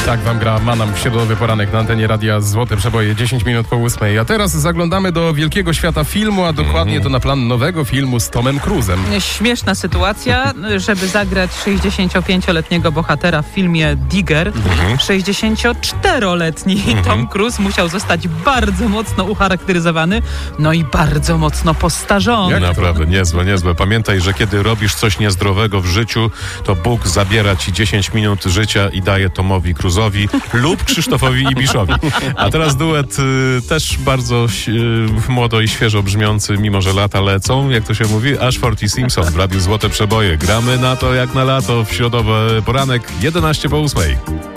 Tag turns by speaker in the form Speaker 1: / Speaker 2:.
Speaker 1: Tak wam gra Manam w środowy poranek na antenie Radia Złote Przeboje, 10 minut po 8. A teraz zaglądamy do wielkiego świata filmu, a dokładnie to na plan nowego filmu z Tomem Cruise'em.
Speaker 2: Śmieszna sytuacja, żeby zagrać 65-letniego bohatera w filmie Digger, 64-letni Tom Cruise musiał zostać bardzo mocno ucharakteryzowany, no i bardzo mocno postarzony.
Speaker 3: Naprawdę, niezłe. Pamiętaj, że kiedy robisz coś niezdrowego w życiu, to Bóg zabiera ci 10 minut życia i daje Tomowi Cruise'owi lub Krzysztofowi Ibiszowi. A teraz duet też bardzo młodo i świeżo brzmiący, mimo że lata lecą, jak to się mówi, Ashford i Simpson w Radiu Złote Przeboje. Gramy na to jak na lato w środowy poranek, 11 po 8.